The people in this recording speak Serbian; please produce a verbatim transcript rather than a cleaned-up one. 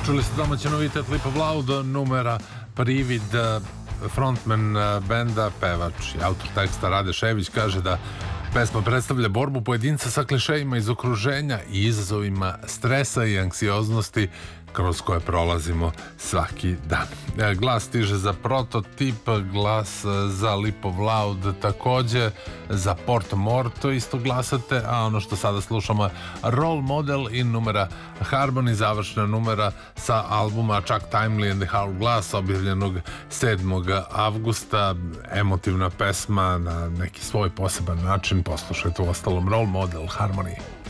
Čuli ste domaći novitet Lip of Loud, numera Privid, frontman benda, pevač i autor teksta Rade Šević kaže da pesma predstavlja borbu pojedinca sa klišejima iz okruženja i izazovima stresa i anksioznosti kroz koje prolazimo svaki dan. Glas stiže za Prototip, glas za Lip of Loud takođe, za Porto Morto isto glasate, a ono što sada slušamo Role Model i numera Harmony, završna numera sa albuma Chuck Timely and the Hourglass, objavljenog sedmog avgusta. Emotivna pesma na neki svoj poseban način. Poslušajte u ostalom Role Model, Harmony.